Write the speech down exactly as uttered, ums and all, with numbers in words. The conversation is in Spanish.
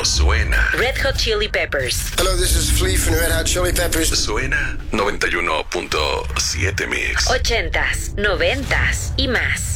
pero suena. Red Hot Chili Peppers. Hello, this is Flea from Red Hot Chili Peppers. Suena noventa y uno punto siete Mix. Ochentas, noventas y más.